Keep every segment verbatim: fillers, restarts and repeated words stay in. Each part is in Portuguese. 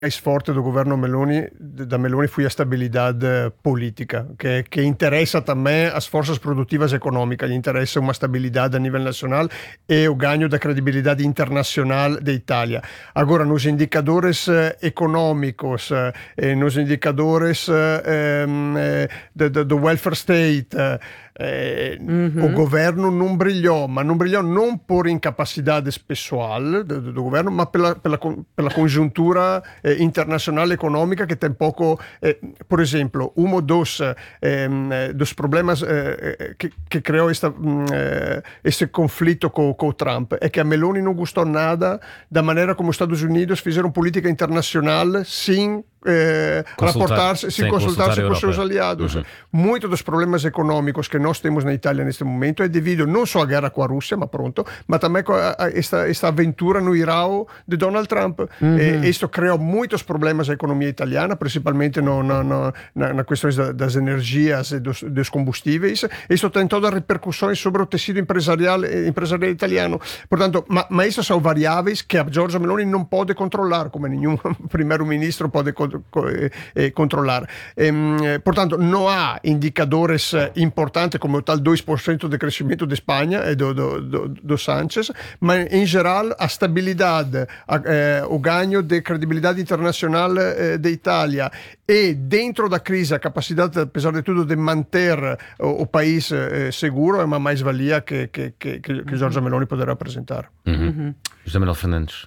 mais forte do governo Meloni, da Meloni foi a estabilidade política, que, que interessa também as forças produtivas econômicas, lhe interessa uma estabilidade a nível nacional e o ganho da credibilidade internacional da Itália. Agora, nos indicadores eh, econômicos, eh, nos indicadores eh, eh, do, do welfare state, eh, uhum. o governo não brilhou, mas não brilhou não por incapacidade pessoal do, do governo, ma pela, pela, pela conjuntura eh, internacional econômica que tem pouco, eh, por exemplo, um dos, eh, dos problemas eh, que, que criou esta, eh, esse conflito com, com o Trump é que a Meloni não gostou nada da maneira como os Estados Unidos fizeram política internacional sem Eh, rapportar-se, sem consultar-se com os seus aliados. Uhum. Muitos dos problemas econômicos que nós temos na Itália neste momento é devido não só à guerra com a Rússia, mas pronto, mas também a, a esta, esta aventura no Irão de Donald Trump. Uhum. E isto criou muitos problemas à economia italiana, principalmente no, no, no, na, na questões da, das energias e dos, dos combustíveis. Isto tem todas as repercussões sobre o tecido empresarial, empresarial italiano. Portanto, ma, mas isso são variáveis que a Giorgia Meloni não pode controlar, como nenhum primeiro-ministro pode controlar. controlar. Eh, portanto, não há indicadores importantes como o tal dois por cento de crescimento de Espanha e do, do, do, do Sánchez, mas em geral a estabilidade, a, eh, o ganho de credibilidade internacional eh, da Itália e dentro da crise a capacidade, apesar de tudo, de manter o, o país eh, seguro é uma mais-valia que, que, que, que Giorgia Meloni poderá apresentar. Uhum. Uhum. José Manuel Fernandes.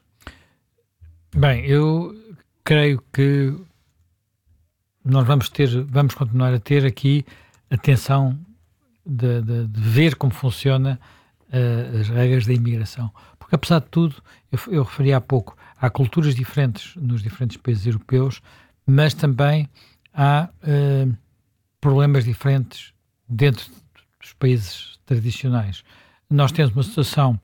Bem, eu creio que nós vamos ter, vamos continuar a ter aqui atenção de, de, de ver como funciona uh, as regras da imigração. Porque, apesar de tudo, eu, eu referi há pouco, há culturas diferentes nos diferentes países europeus, mas também há uh, problemas diferentes dentro dos países tradicionais. Nós temos uma situação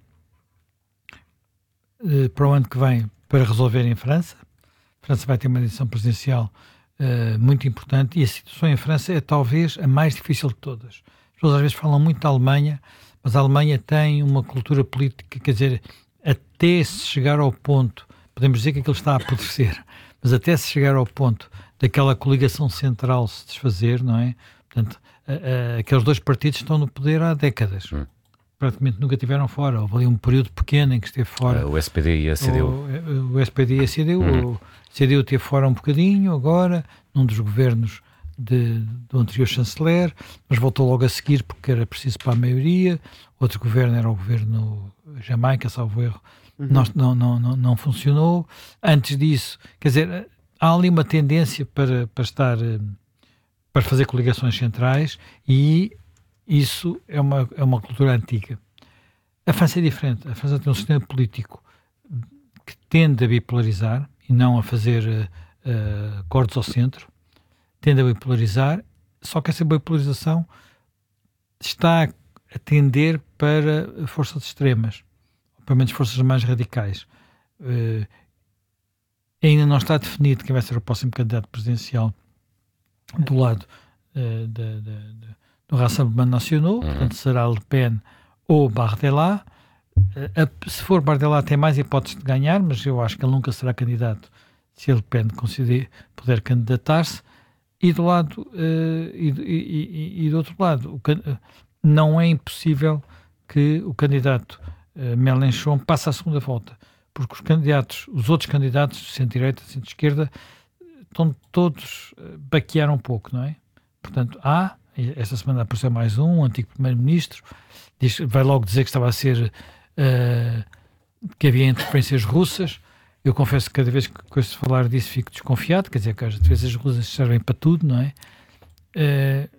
uh, para o ano que vem para resolver em França. A França vai ter uma eleição presidencial uh, muito importante e a situação em França é talvez a mais difícil de todas. As pessoas às vezes falam muito da Alemanha, mas a Alemanha tem uma cultura política, quer dizer, até se chegar ao ponto, podemos dizer que aquilo está a apodrecer, mas até se chegar ao ponto daquela coligação central se desfazer, não é? Portanto, a, a, aqueles dois partidos estão no poder há décadas. Hum. Praticamente nunca estiveram fora. Houve ali um período pequeno em que esteve fora. O S P D e a C D U. O, o S P D e a C D U. Uhum. O C D U esteve fora um bocadinho agora, num dos governos de, do anterior chanceler, mas voltou logo a seguir porque era preciso para a maioria. Outro governo era o governo Jamaica, salvo erro. Uhum. Não, não, não, não funcionou. Antes disso, quer dizer, há ali uma tendência para, para estar, para fazer coligações centrais e isso é uma, é uma cultura antiga. A França é diferente. A França tem um sistema político que tende a bipolarizar e não a fazer uh, acordos ao centro. Tende a bipolarizar, só que essa bipolarização está a tender para forças extremas, ou pelo menos forças mais radicais. Uh, ainda não está definido quem vai ser o próximo candidato presidencial do lado uh, da... da, da do Rassemblement National, uhum. Portanto será Le Pen ou Bardella. Uh, se for Bardella tem mais hipóteses de ganhar, mas eu acho que ele nunca será candidato se a Le Pen conseguir, puder candidatar-se. E do lado uh, e, e, e, e do outro lado, o, uh, não é impossível que o candidato uh, Mélenchon passe à segunda volta, porque os candidatos, os outros candidatos de centro-direita, de centro-esquerda, estão todos uh, baquear um pouco, não é? Portanto, há esta semana apareceu mais um, um antigo primeiro-ministro, diz, vai logo dizer que estava a ser uh, que havia interferências russas. Eu confesso que cada vez que ouço falar disso fico desconfiado, quer dizer que as defesas russas servem para tudo, não é? Uh,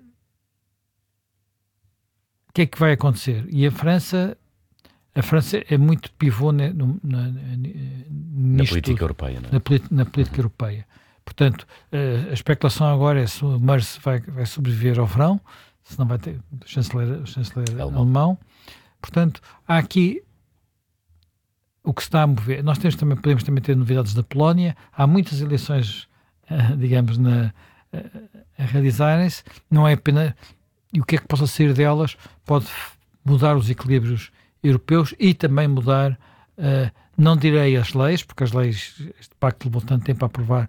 o que é que vai acontecer? E a França a França é muito pivô na, na, na, na política tudo, europeia, não é? na, na política uhum. europeia. Portanto, a especulação agora é se o Merz vai, vai sobreviver ao verão, se não vai ter o chanceler, o chanceler alemão. alemão. Portanto, há aqui o que se está a mover. Nós temos também, podemos também ter novidades da Polónia. Há muitas eleições, digamos, na, a realizarem-se. Não é apenas... E o que é que possa sair delas pode mudar os equilíbrios europeus e também mudar uh, não direi as leis, porque as leis, este pacto levou tanto tempo a aprovar,